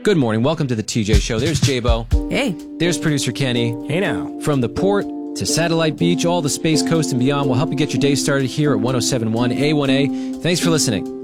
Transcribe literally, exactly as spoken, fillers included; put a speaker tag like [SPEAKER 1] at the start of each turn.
[SPEAKER 1] Good morning. Welcome to the T J Show. There's J-Bo.
[SPEAKER 2] Hey.
[SPEAKER 1] There's producer Kenny.
[SPEAKER 3] Hey now.
[SPEAKER 1] From the port to Satellite Beach, all the Space Coast and beyond, we'll help you get your day started here at one oh seven point one A one A. Thanks for listening.